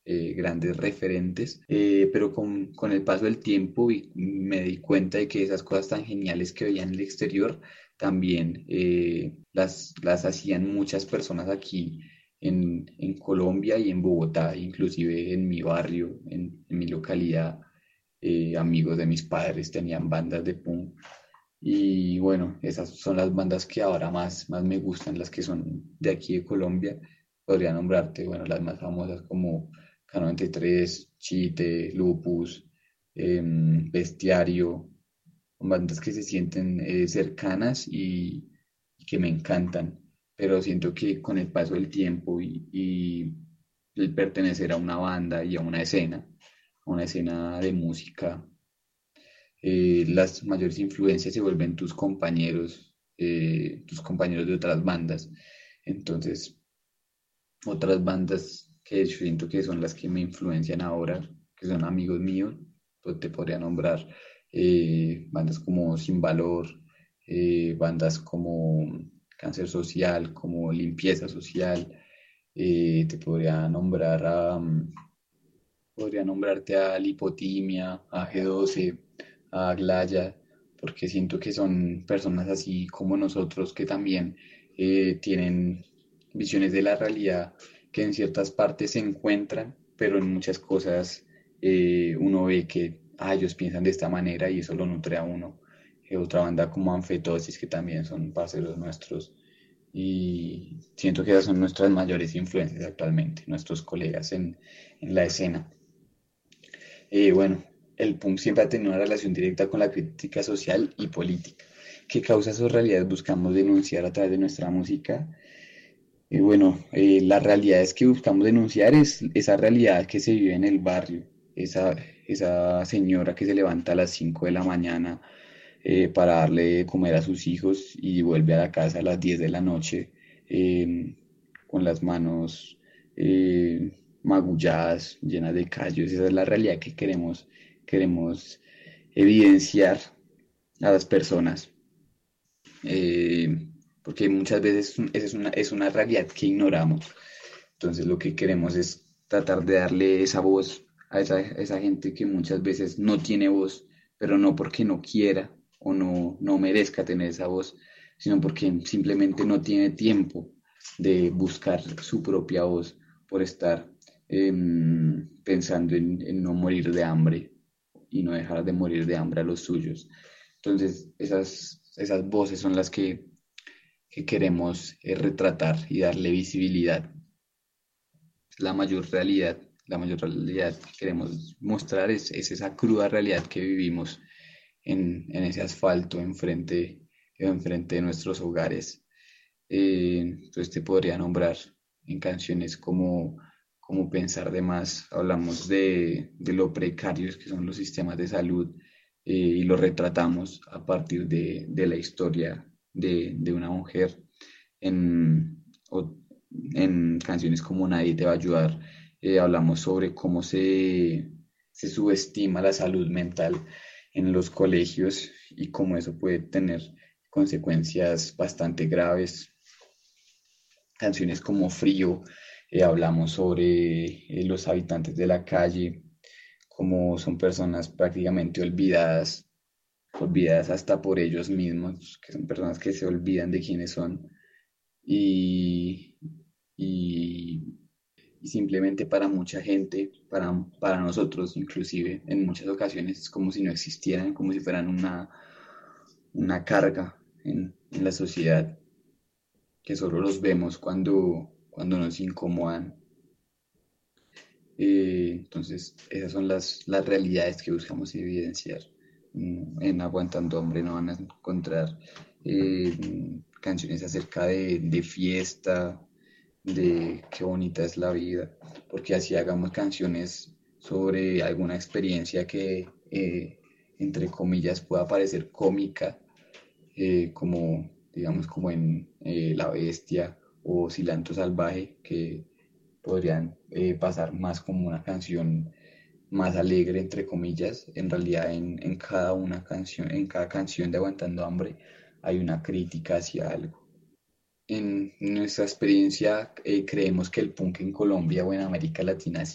grandes referentes, pero con el paso del tiempo me di cuenta de que esas cosas tan geniales que veía en el exterior también las hacían muchas personas aquí en Colombia y en Bogotá, inclusive en mi barrio, en mi localidad. Amigos de mis padres tenían bandas de punk y bueno, esas son las bandas que ahora más me gustan, las que son de aquí de Colombia. Podría nombrarte, bueno, las más famosas como K93, Chite, Lupus, Bestiario, bandas que se sienten cercanas y que me encantan, pero siento que con el paso del tiempo y el pertenecer a una banda y a una escena de música, las mayores influencias se vuelven tus compañeros de otras bandas. Entonces, otras bandas que yo siento que son las que me influencian ahora, que son amigos míos, pues te podría nombrar bandas como Sin Valor, bandas como Cáncer Social, como Limpieza Social, te podría nombrarte a Lipotimia, a G12, a Aglaya, porque siento que son personas así como nosotros que también tienen visiones de la realidad que en ciertas partes se encuentran, pero en muchas cosas uno ve que ellos piensan de esta manera y eso lo nutre a uno. Otra banda como Anfetosis, que también son parceros nuestros, y siento que esas son nuestras mayores influencias actualmente, nuestros colegas en la escena. Bueno, el punk siempre ha tenido una relación directa con la crítica social y política. ¿Qué causas o realidades buscamos denunciar a través de nuestra música? Bueno, la realidad es que buscamos denunciar es esa realidad que se vive en el barrio, esa señora que se levanta a las 5 de la mañana para darle de comer a sus hijos y vuelve a la casa a las 10 de la noche eh, con las manos magulladas, llenas de callos. Esa es la realidad que queremos evidenciar a las personas. Porque muchas veces es una realidad que ignoramos. Entonces lo que queremos es tratar de darle esa voz a esa gente que muchas veces no tiene voz, pero no porque no quiera o no merezca tener esa voz, sino porque simplemente no tiene tiempo de buscar su propia voz por estar pensando en no morir de hambre y no dejar de morir de hambre a los suyos. Entonces, esas voces son las que queremos retratar y darle visibilidad. La mayor realidad que queremos mostrar es esa cruda realidad que vivimos en ese asfalto enfrente de nuestros hogares. Entonces te podría nombrar en canciones como Pensar de Más, hablamos de lo precarios que son los sistemas de salud y lo retratamos a partir de la historia de una mujer en, o- en canciones como Nadie te va a ayudar. Hablamos sobre cómo se subestima la salud mental en los colegios y cómo eso puede tener consecuencias bastante graves. Canciones como Frío, hablamos sobre los habitantes de la calle, cómo son personas prácticamente olvidadas hasta por ellos mismos, que son personas que se olvidan de quiénes son y, y, y simplemente para mucha gente, para nosotros inclusive, en muchas ocasiones es como si no existieran, como si fueran una carga en la sociedad, que solo los vemos cuando nos incomodan. Entonces, esas son las realidades que buscamos evidenciar. En Aguantando Hombre no van a encontrar canciones acerca de fiesta, de qué bonita es la vida, porque así hagamos canciones sobre alguna experiencia que, entre comillas, pueda parecer cómica, como, digamos, como en La Bestia o Cilantro Salvaje, que podrían pasar más como una canción más alegre, entre comillas. En realidad, en cada canción de Aguantando Hambre hay una crítica hacia algo. En nuestra experiencia, creemos que el punk en Colombia o en América Latina